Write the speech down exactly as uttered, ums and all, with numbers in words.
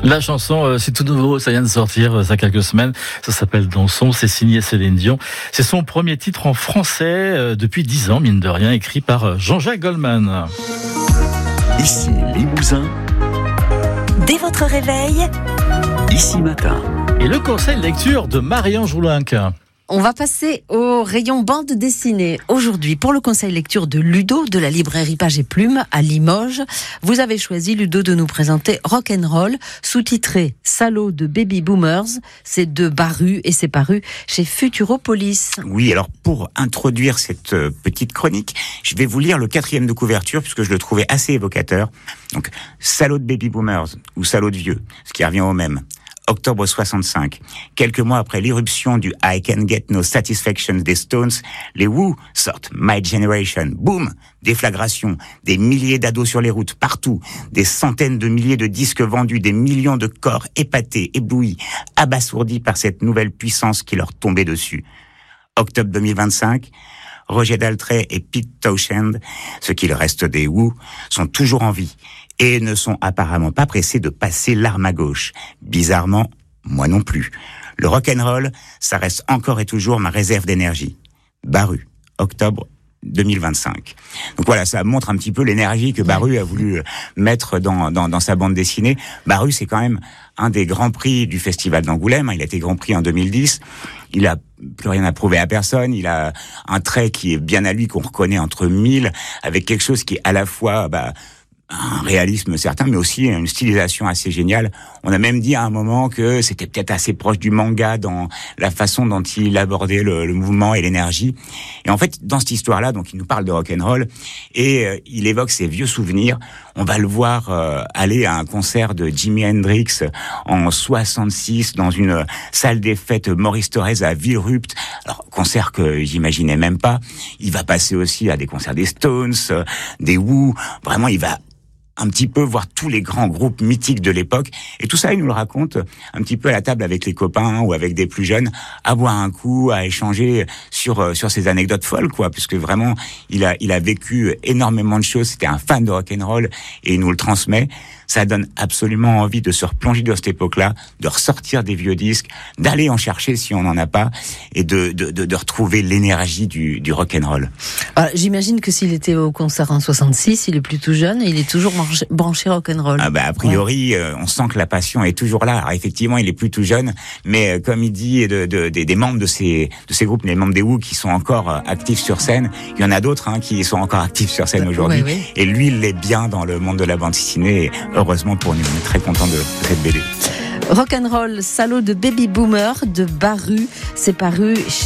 La chanson, euh, c'est tout nouveau, ça vient de sortir, euh, ça a quelques semaines. Ça s'appelle Dansons, c'est signé Céline Dion. C'est son premier titre en français euh, depuis dix ans, mine de rien, écrit par euh, Jean-Jacques Goldman. Ici Limousin. Dès votre réveil, Ici Matin. Et le conseil lecture de Marianne Joulinck. On va passer au rayon bande dessinée. Aujourd'hui, pour le conseil lecture de Ludo, de la librairie Page et Plume, à Limoges, vous avez choisi, Ludo, de nous présenter Rock'n'Roll, sous-titré Salaud de Baby Boomers. C'est de Baru et c'est paru chez Futuropolis. Oui, alors pour introduire cette euh, petite chronique, je vais vous lire le quatrième de couverture, puisque je le trouvais assez évocateur. Donc, Salaud de Baby Boomers, ou Salaud de vieux, ce qui revient au même. Octobre soixante-cinq. Quelques mois après l'irruption du I Can Get No Satisfaction des Stones, les Who sortent My Generation. Boum! Déflagration. Des milliers d'ados sur les routes, partout. Des centaines de milliers de disques vendus, des millions de corps épatés, éblouis, abasourdis par cette nouvelle puissance qui leur tombait dessus. Octobre deux mille vingt-cinq. Roger Daltrey et Pete Townshend, ce qu'il reste des Who, sont toujours en vie et ne sont apparemment pas pressés de passer l'arme à gauche. Bizarrement, moi non plus. Le rock'n'roll, ça reste encore et toujours ma réserve d'énergie. Baru, octobre deux mille vingt-cinq. Donc voilà, ça montre un petit peu l'énergie que Baru a voulu mettre dans, dans, dans sa bande dessinée. Baru, c'est quand même un des grands prix du Festival d'Angoulême. Il a été grand prix en deux mille dix. Il a plus rien à prouver à personne. Il a un trait qui est bien à lui, qu'on reconnaît entre mille, avec quelque chose qui est à la fois, bah, un réalisme certain, mais aussi une stylisation assez géniale. On a même dit à un moment que c'était peut-être assez proche du manga dans la façon dont il abordait le, le mouvement et l'énergie. Et en fait, dans cette histoire-là, donc il nous parle de rock'n'roll et euh, il évoque ses vieux souvenirs. On va le voir euh, aller à un concert de Jimi Hendrix en soixante-six dans une salle des fêtes Maurice Thorez à Villerupt. Alors, concert que j'imaginais même pas. Il va passer aussi à des concerts des Stones, euh, des Who. Vraiment, il va un petit peu voir tous les grands groupes mythiques de l'époque. Et tout ça, il nous le raconte un petit peu à la table avec les copains ou avec des plus jeunes, à boire un coup, à échanger sur sur ces anecdotes folles, quoi, puisque vraiment, il a il a vécu énormément de choses. C'était un fan de rock'n'roll et il nous le transmet. Ça donne absolument envie de se replonger dans cette époque-là, de ressortir des vieux disques, d'aller en chercher si on n'en a pas, et de, de, de, de retrouver l'énergie du, du rock'n'roll. Alors, j'imagine que s'il était au concert en soixante-six, il est plutôt jeune et il est toujours branché, branché rock'n'roll. Ah bah, a priori, ouais. euh, on sent que la passion est toujours là. Alors effectivement, il est plutôt jeune, mais euh, comme il dit, de, de, de, des membres de ces, de ces groupes, les membres des Who qui sont encore euh, actifs sur scène, il y en a d'autres hein, qui sont encore actifs sur scène aujourd'hui. Oui, oui. Et lui, il l'est bien dans le monde de la bande dessinée. Et heureusement pour nous, on est très contents de, de cette B D. Rock'n'Roll, Salaud de Baby Boomer de Baru, c'est paru